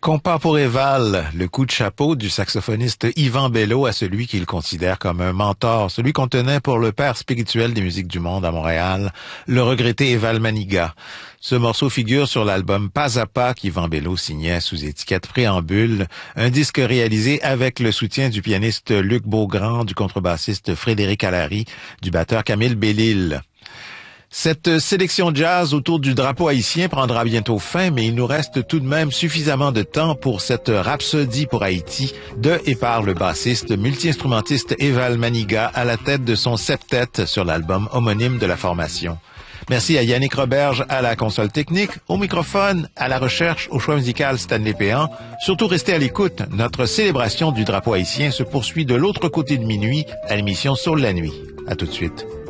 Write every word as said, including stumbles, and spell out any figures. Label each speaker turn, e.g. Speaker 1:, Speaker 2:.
Speaker 1: Compas pour Éval, le coup de chapeau du saxophoniste Yvan Bello à celui qu'il considère comme un mentor, celui qu'on tenait pour le père spirituel des musiques du monde à Montréal, le regretté Eval Maniga. Ce morceau figure sur l'album Pas à pas qu'Yvan Bello signait sous étiquette Préambule, un disque réalisé avec le soutien du pianiste Luc Beaugrand, du contrebassiste Frédéric Allary, du batteur Camille Bellil. Cette sélection jazz autour du drapeau haïtien prendra bientôt fin, mais il nous reste tout de même suffisamment de temps pour cette rhapsodie pour Haïti de et par le bassiste multi-instrumentiste Eval Maniga à la tête de son septet sur l'album homonyme de la formation. Merci à Yannick Roberge à la console technique, au microphone, à la recherche, au choix musical Stanley Péan. Surtout restez à l'écoute, notre célébration du drapeau haïtien se poursuit de l'autre côté de minuit à l'émission Soul la nuit. À tout de suite.